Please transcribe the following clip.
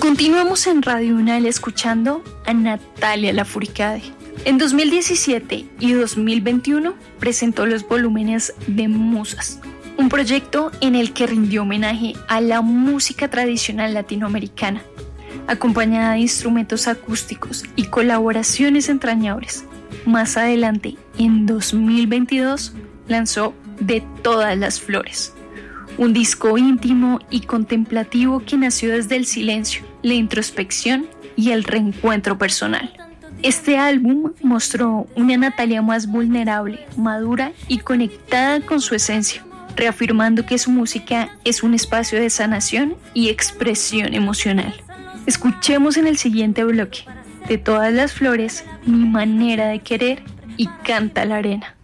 Continuamos en Radio Unal escuchando a Natalia Lafourcade. En 2017 y 2021 presentó los volúmenes de Musas, un proyecto en el que rindió homenaje a la música tradicional latinoamericana, acompañada de instrumentos acústicos y colaboraciones entrañables. Más adelante, en 2022, lanzó De Todas las Flores, un disco íntimo y contemplativo que nació desde el silencio, la introspección y el reencuentro personal. Este álbum mostró una Natalia más vulnerable, madura y conectada con su esencia, reafirmando que su música es un espacio de sanación y expresión emocional. Escuchemos en el siguiente bloque De Todas las Flores, Mi Manera de Querer y Canta la Arena.